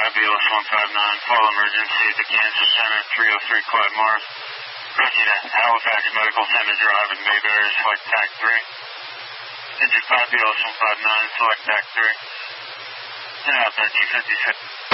BLS 159, call emergency at the Kansas Center, 303 Clyde Morris. Proceed to Halifax Medical Center Drive in Mayberry, select TAC 3. Engine 5 BLS 159, select TAC 3. And out 1356.